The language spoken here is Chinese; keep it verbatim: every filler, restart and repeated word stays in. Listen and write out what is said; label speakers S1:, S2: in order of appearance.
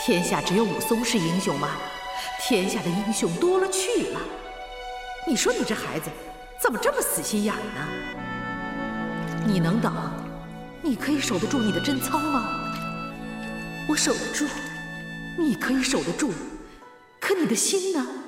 S1: 天下只有武松是英雄吗？天下的英雄多了去了。你说你这孩子怎么这么死心眼儿呢？你能等？你可以守得住你的贞操吗？
S2: 我守得住。
S1: 你可以守得住，可你的心呢？